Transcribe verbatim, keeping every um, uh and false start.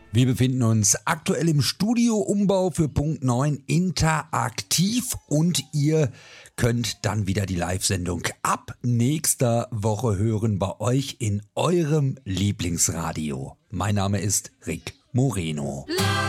Wir befinden uns aktuell im Studioumbau für Punkt neun interaktiv und ihr könnt dann wieder die Live-Sendung ab nächster Woche hören bei euch in eurem Lieblingsradio. Mein Name ist Rick Moreno.